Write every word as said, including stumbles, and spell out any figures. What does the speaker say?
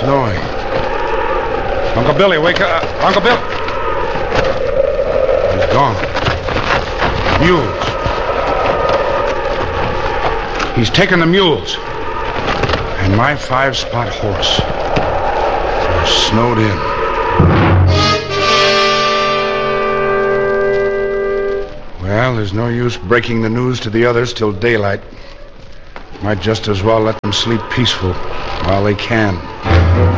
snowing. Uncle Billy, wake up. Uh, Uncle Bill. He's gone. Mules. He's taken the mules. And my five-spot horse. We're snowed in. Well, there's no use breaking the news to the others till daylight. Might just as well let them sleep peaceful while they can.